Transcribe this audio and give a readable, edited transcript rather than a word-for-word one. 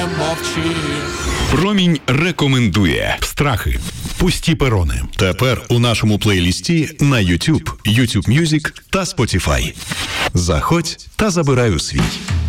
мовчи. Промінь рекомендує страхи. Пусті перони. Тепер у нашому плейлісті на YouTube, YouTube Music та Spotify. Заходь та забирай у свій.